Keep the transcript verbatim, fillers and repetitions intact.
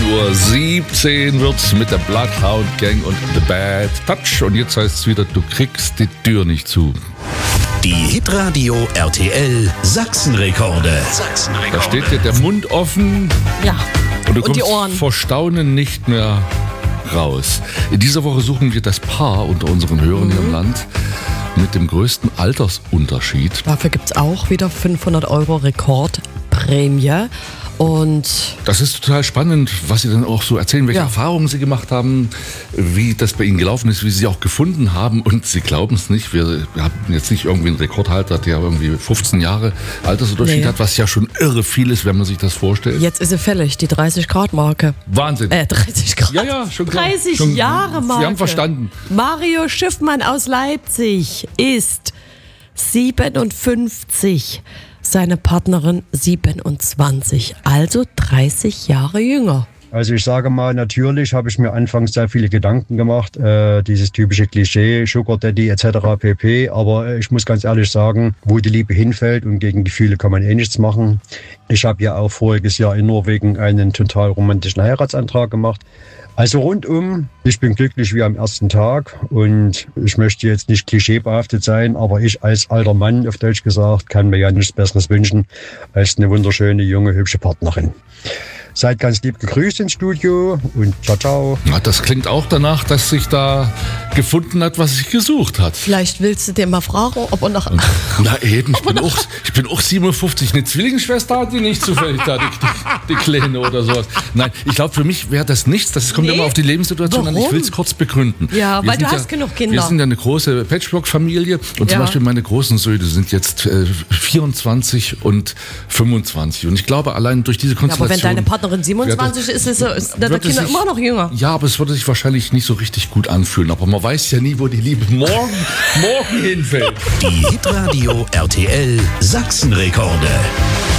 Uhr siebzehn wird's mit der Bloodhound Gang und The Bad Touch. Und jetzt heißt es wieder, du kriegst die Tür nicht zu. Die Hitradio R T L Sachsenrekorde. Sachsenrekorde. Da steht dir der Mund offen. Ja. Und du Und die kommst Ohren. vor Staunen nicht mehr raus. In dieser Woche suchen wir das Paar unter unseren Hörern Mhm. hier im Land mit dem größten Altersunterschied. Dafür gibt es auch wieder fünfhundert Euro Rekordprämie. Und Das ist total spannend, was Sie dann auch so erzählen, welche Ja. Erfahrungen Sie gemacht haben, wie das bei Ihnen gelaufen ist, wie Sie auch gefunden haben. Und Sie glauben es nicht, wir, wir haben jetzt nicht irgendwie einen Rekordhalter, der irgendwie fünfzehn Jahre Altersunterschied Nee. hat, was ja schon irre viel ist, wenn man sich das vorstellt. jetzt ist sie fällig, die dreißig-Grad-Marke. Wahnsinn. Äh, dreißig Grad. Ja, ja, schon klar. dreißig Schon- Jahre Marke. Wir haben verstanden. Mario Schiffmann aus Leipzig ist siebenundfünfzig. Seine Partnerin siebenundzwanzig, also dreißig Jahre jünger. Also ich sage mal, natürlich habe ich mir anfangs sehr viele Gedanken gemacht, äh, dieses typische Klischee, Sugar Daddy et cetera pp. Aber äh, ich muss ganz ehrlich sagen, wo die Liebe hinfällt und gegen Gefühle kann man eh nichts machen. Ich habe ja auch voriges Jahr in Norwegen einen total romantischen Heiratsantrag gemacht. Also rundum, ich bin glücklich wie am ersten Tag und ich möchte jetzt nicht klischeebehaftet sein, aber ich als alter Mann, auf Deutsch gesagt, kann mir ja nichts Besseres wünschen als eine wunderschöne, junge, hübsche Partnerin. Seid ganz lieb gegrüßt ins Studio und ciao, ciao. Ja, das klingt auch danach, dass sich da gefunden hat, was sich gesucht hat. Vielleicht willst du dir mal fragen, ob er noch... Na eben, ich bin, auch, ich bin auch siebenundfünfzig. Eine Zwillingsschwester hat die nicht zufällig da, die, die, die Kleine oder sowas. Nein, ich glaube, für mich wäre das nichts. Das kommt Nee. immer auf die Lebenssituation an. Ich Warum? will es kurz begründen. Ja, Wir weil du sind hast genug Kinder. Wir sind ja eine große Patchwork-Familie. Und zum Ja. Beispiel meine großen Söhne sind jetzt äh, vierundzwanzig und fünfundzwanzig. Und ich glaube, allein durch diese Ja, Konstellation... aber wenn deine Partnerin siebenundzwanzig ist, ist, ist deine wird es Kinder sich- immer noch jünger. Ja, aber es würde sich wahrscheinlich nicht so richtig gut anfühlen. Aber man weiß ja nie, wo die Liebe morgen, morgen hinfällt. Die Hitradio R T L Sachsenrekorde.